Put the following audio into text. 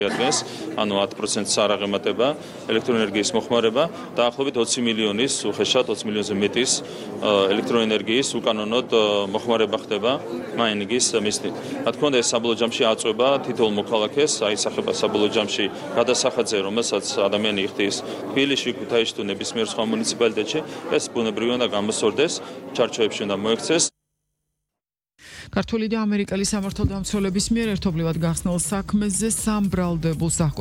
Advance, ანუ 10%-ს არ აღემატება ელექტროენერგიის მოხმარება, დაახლოებით 20 მილიონის, უხეშად 20 მილიონზე მეტის ელექტროენერგიის უკანონოდ მოხმარება ხდება მაინინგის მიზნით. Რა თქმა უნდა, ეს საბოლოო ჯამში აწვება თითოეულ მოქალაქეს, აისახება საბოლოო ჯამში გადასახადზე, რომელსაც ადამიანი იხდის თბილისში, ქუთაისში თუ ნებისმიერ სხვა მუნიციპალიტეტში, ეს ბუნებრივი უნდა გამოსორდეს, ჩარჩოებში უნდა მოექცეს. ქართული და ამერიკელი სამართალდამცველების მიერ ერთობლივად გახსნილ საქმეზე სამბრალდებულს